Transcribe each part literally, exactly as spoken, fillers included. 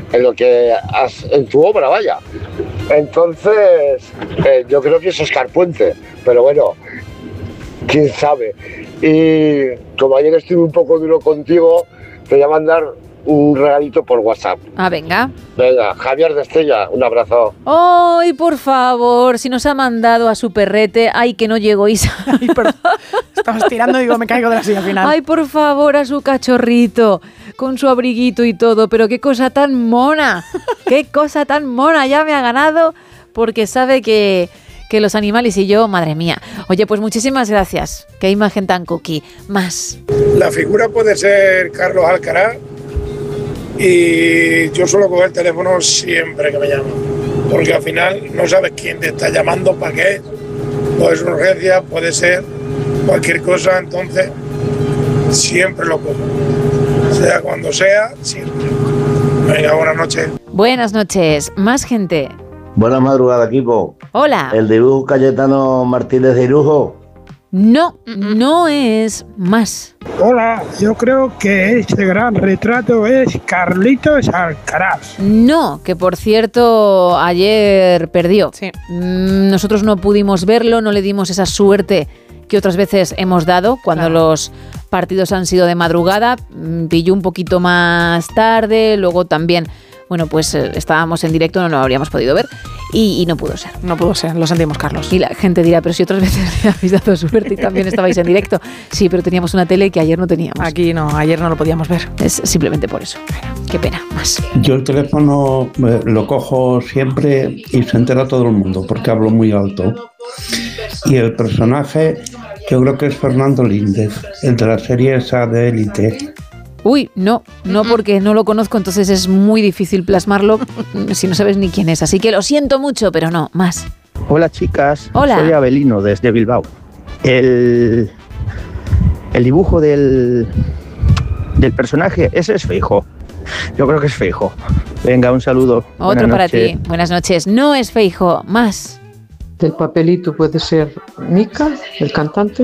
en lo que has, en tu obra, vaya. Entonces, eh, yo creo que es Óscar Puente, pero bueno, quién sabe. Y como ayer estuve un poco duro contigo, te voy a mandar un regalito por WhatsApp. Ah, venga. Venga, Javier de Estella, un abrazo. ¡Ay, por favor! Si nos ha mandado a su perrete. ¡Ay, que no llegó Isa! Ay, perdón. Estaba estirando y digo, me caigo de la silla al final. ¡Ay, por favor, a su cachorrito! Con su abriguito y todo. Pero qué cosa tan mona. ¡Qué cosa tan mona! Ya me ha ganado porque sabe que, que los animales y yo, madre mía. Oye, pues muchísimas gracias. Qué imagen tan cookie. Más. La figura puede ser Carlos Alcaraz. Y yo suelo coger el teléfono siempre que me llaman, porque al final no sabes quién te está llamando, para qué, puede ser una urgencia, puede ser cualquier cosa, entonces siempre lo cojo, sea cuando sea, siempre. Venga, buenas noches. Buenas noches, más gente. Buenas madrugadas, equipo. Hola. El dibujo Cayetano Martínez de Irujo. No, no es más. Hola, yo creo que este gran retrato es Carlitos Alcaraz. No, que por cierto ayer perdió. Sí. Nosotros no pudimos verlo, no le dimos esa suerte que otras veces hemos dado cuando claro. los partidos han sido de madrugada. Pilló un poquito más tarde, luego también... Bueno, pues eh, estábamos en directo, no lo habríamos podido ver y, y no pudo ser. No pudo ser, lo sentimos, Carlos. Y la gente dirá, pero si otras veces le habéis dado suerte y también estabais en directo. Sí, pero teníamos una tele que ayer no teníamos. Aquí no, ayer no lo podíamos ver. Es simplemente por eso. Qué pena, más. Yo el teléfono eh, lo cojo siempre y se entera todo el mundo porque hablo muy alto. Y el personaje, yo creo que es Fernando Líndez, el de la serie esa de Élite. Uy, no, no porque no lo conozco, entonces es muy difícil plasmarlo si no sabes ni quién es. Así que lo siento mucho, pero no, más. Hola chicas, Hola. Soy Abelino desde Bilbao. El, el dibujo del, del personaje, ese es Feijóo. Yo creo que es Feijóo. Venga, un saludo. Otro para ti. Buenas noches. No es Feijóo, más. ¿Del papelito puede ser Mika, el cantante?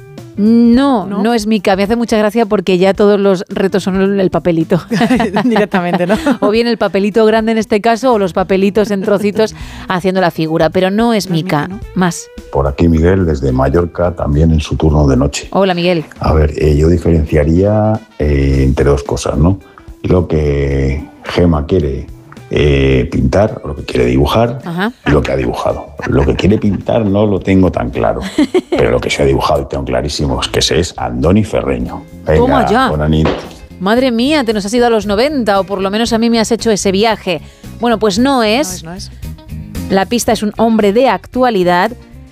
No, no, no es Mika. Me hace mucha gracia porque ya todos los retos son el papelito. Directamente, ¿no? O bien el papelito grande en este caso o los papelitos en trocitos haciendo la figura. Pero no es no Mika, es Mika, ¿no? Más. Por aquí Miguel, desde Mallorca, también en su turno de noche. Hola, Miguel. A ver, eh, yo diferenciaría eh, entre dos cosas, ¿no? Lo que Gema quiere eh, pintar, o lo que quiere dibujar, Ajá. y lo que ha dibujado. Lo que quiere pintar no lo tengo tan claro, pero lo que se ha dibujado y tengo clarísimo es que ese es Andoni Ferreño. Venga, toma ya. Buena nit. Madre mía, te nos has ido a los noventa, o por lo menos a mí me has hecho ese viaje. Bueno, pues no es. No es, no es. La pista es un hombre de actualidad.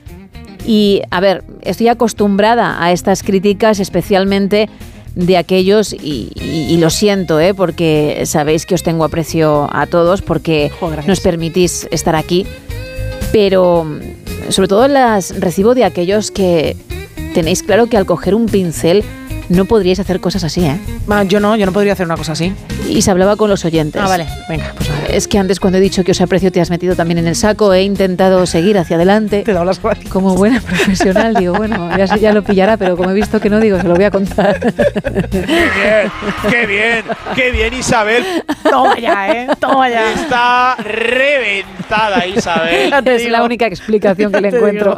Y, a ver, estoy acostumbrada a estas críticas, especialmente de aquellos, y, y, y lo siento, ¿eh? Porque sabéis que os tengo aprecio a todos, porque oh, nos permitís estar aquí, pero sobre todo las recibo de aquellos que tenéis claro que al coger un pincel no podríais hacer cosas así, ¿eh? Ah, yo no, yo no podría hacer una cosa así. Y se hablaba con los oyentes. Ah, vale, venga, pues vale. Es que antes cuando he dicho que os aprecio te has metido también en el saco, he intentado seguir hacia adelante. Te hablas como buena profesional, digo, bueno, ya, ya lo pillará, pero como he visto que no, digo, se lo voy a contar. ¡Qué bien! ¡Qué bien! ¡Qué bien, Isabel! Toma ya, ¿eh? Toma ya. Está reventada, Isabel. Es la única explicación que le encuentro.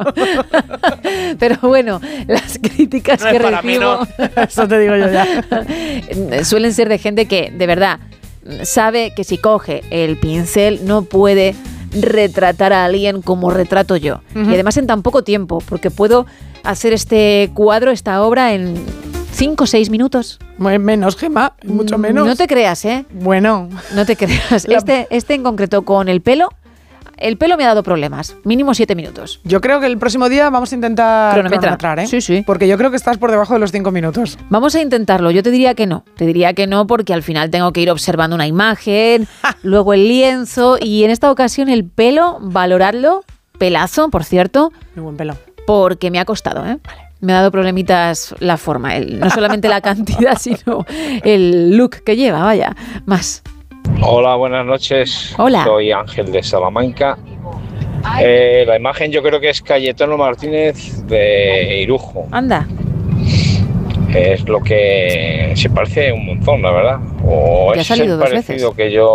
Pero bueno, las críticas no que es para recibo... mí, no. Eso te digo yo ya. Suelen ser de gente que, de verdad, sabe que si coge el pincel no puede retratar a alguien como retrato yo. Uh-huh. Y además en tan poco tiempo, porque puedo hacer este cuadro, esta obra en cinco o seis minutos. Menos, Gemma, mucho menos. No te creas, ¿eh? Bueno. No te creas. La... Este, este en concreto con el pelo... El pelo me ha dado problemas, mínimo siete minutos. Yo creo que el próximo día vamos a intentar cronometrar, cronometrar, ¿eh? Sí, sí. Porque yo creo que estás por debajo de los cinco minutos. Vamos a intentarlo. Yo te diría que no. Te diría que no porque al final tengo que ir observando una imagen, luego el lienzo y en esta ocasión el pelo, valorarlo, pelazo, por cierto. Muy buen pelo. Porque me ha costado, ¿eh? Vale. Me ha dado problemitas la forma, el, no solamente la cantidad, sino el look que lleva, vaya, más. Hola, buenas noches. Hola. Soy Ángel de Salamanca. Eh, la imagen yo creo que es Cayetano Martínez de Irujo. Anda. Es lo que se parece un montón, la verdad. O ya es ha salido el dos parecido veces. que yo